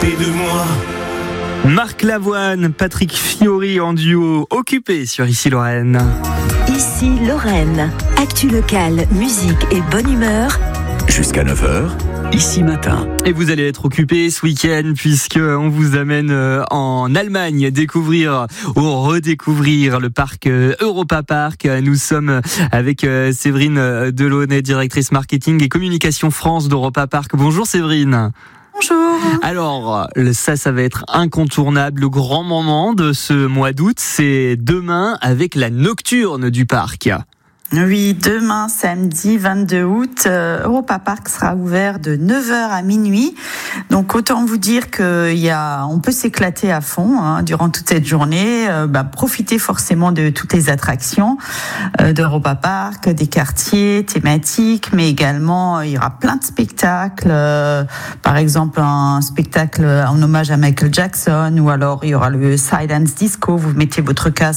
côté de moi. Marc Lavoine, Patrick Fiori en duo, Occupé sur Ici Lorraine. Ici Lorraine, actu locale, musique et bonne humeur. Jusqu'à 9h, Ici Matin. Et vous allez être occupé ce week-end puisque on vous amène en Allemagne découvrir ou redécouvrir le parc Europa Park. Nous sommes avec Séverine Delaunay, directrice marketing et communication France d'Europa Park. Bonjour Séverine. Bonjour. Alors, ça va être incontournable. Le grand moment de ce mois d'août, c'est demain avec la nocturne du parc. Oui, demain, samedi 22 août, Europa Park sera ouvert de 9h à minuit. Donc, autant vous dire on peut s'éclater à fond durant toute cette journée. Profitez forcément de toutes les attractions d'Europa Park, des quartiers thématiques, mais également, il y aura plein de spectacles. Par exemple, un spectacle en hommage à Michael Jackson, ou alors il y aura le Silence Disco. Vous mettez votre casque